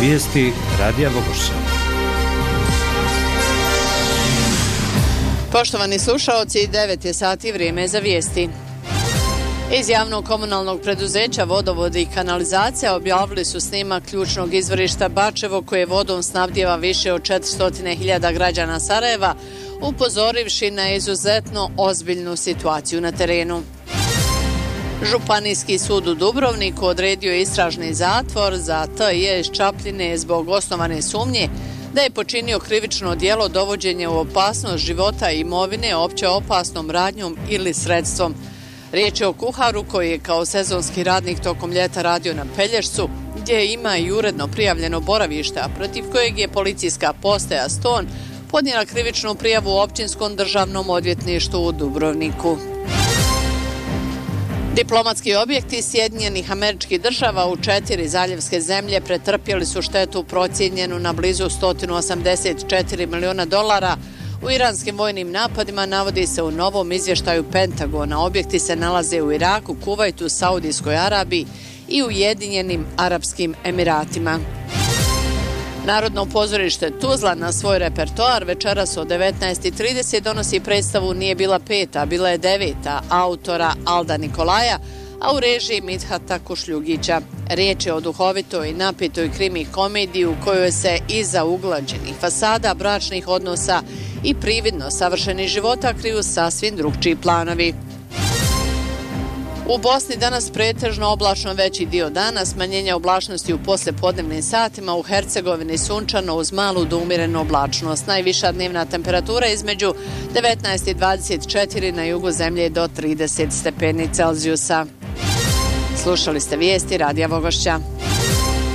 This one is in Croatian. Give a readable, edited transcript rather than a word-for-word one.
Vijesti Radija Vogošća. Poštovani slušaoci, 9 je sati, vrijeme za vijesti. Iz javnog komunalnog preduzeća Vodovod i kanalizacija objavili su snimak ključnog izvorišta Bačevo koje vodom snabdijeva više od 400.000 građana Sarajeva, upozorivši na izuzetno ozbiljnu situaciju na terenu. Županijski sud u Dubrovniku odredio je istražni zatvor za T.J. iz Čapljine zbog osnovane sumnje da je počinio krivično djelo dovođenja u opasnost života i imovine opće opasnom radnjom ili sredstvom. Riječ je o kuharu koji je kao sezonski radnik tokom ljeta radio na Pelješcu, gdje ima i uredno prijavljeno boravište, a protiv kojeg je policijska postaja Ston podnijela krivičnu prijavu u Općinskom državnom odvjetništvu u Dubrovniku. Diplomatski objekti Sjedinjenih Američkih Država u 4 zaljevske zemlje pretrpjeli su štetu procijenjenu na blizu $184 miliona u iranskim vojnim napadima, navodi se u novom izvještaju Pentagona. Objekti se nalaze u Iraku, Kuvajtu, Saudijskoj Arabiji i Ujedinjenim Arapskim Emiratima. Narodno pozorište Tuzla na svoj repertoar večeras od 19:30 donosi predstavu Nije bila peta, bila je deveta, autora Alda Nikolaja, a u režiji Midhata Kušljugića. Riječ je o duhovitoj i napitoj krimi komediji u kojoj se iza uglađenih fasada, bračnih odnosa i prividno savršenih života kriju sasvim drugčiji planovi. U Bosni danas pretežno oblačno veći dio dana, smanjenja oblačnosti u poslijepodnevnim satima, u Hercegovini sunčano uz malu do umjerenu oblačnost. Najviša dnevna temperatura između 19 i 24, na jugu zemlje do 30 stepeni Celzijusa. Slušali ste vijesti Radija Vogošća.